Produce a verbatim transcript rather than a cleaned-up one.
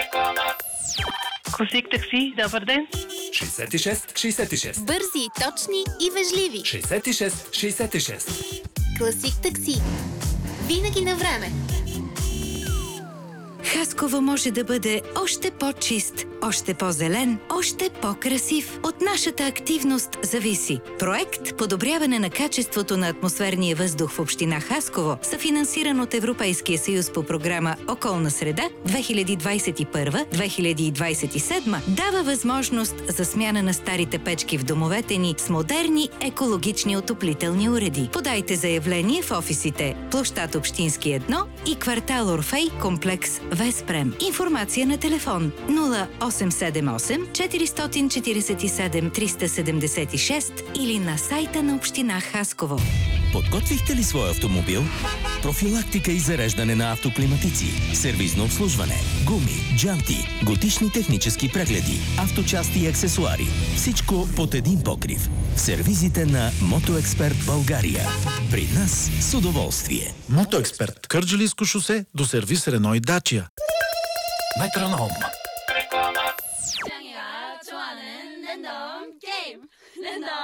Класик такси, добър ден. шейсет и шест шейсет и шест. Бързи, точни и вежливи. шейсет и шест шейсет и шест. Класик такси. Винаги на време. Хасково може да бъде още по-чист, още по-зелен, още по-красив. От нашата активност зависи. Проект „Подобряване на качеството на атмосферния въздух в община Хасково", съфинансиран от Европейския съюз по програма „Околна среда" две хиляди двадесет и първа - две хиляди двадесет и седма, дава възможност за смяна на старите печки в домовете ни с модерни екологични отоплителни уреди. Подайте заявление в офисите площад Общински едно и квартал Орфей, комплекс Веспрем. Информация на телефон нула осем седем осем четири четиридесет и седем триста седемдесет и шест или на сайта на община Хасково. Подготвихте ли своя автомобил? Профилактика и зареждане на автоклиматици, сервизно обслужване, гуми, джанти, годишни технически прегледи, авточасти и аксесуари. Всичко под един покрив. В сервизите на Мотоексперт България. При нас с удоволствие. Мотоексперт. Кърджалийско шосе до сервис Рено и Дачия. Метроном. 짱이가 좋아하는 랜덤 게임 랜덤